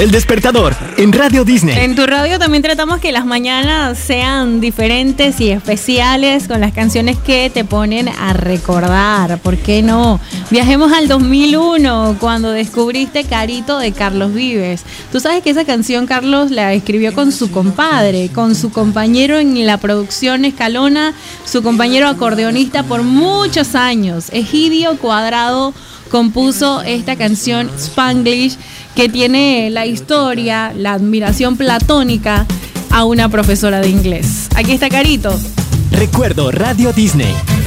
El Despertador, en Radio Disney. En tu radio también tratamos que las mañanas sean diferentes y especiales con las canciones que te ponen a recordar. ¿Por qué no? Viajemos al 2001, cuando descubriste Carito de Carlos Vives. Tú sabes que esa canción Carlos la escribió con su compadre, con su compañero en la producción Escalona, su compañero acordeonista por muchos años. Egidio Cuadrado compuso esta canción Spanglish, que tiene la historia, la admiración platónica a una profesora de inglés. Aquí está Carito. Recuerdo Radio Disney.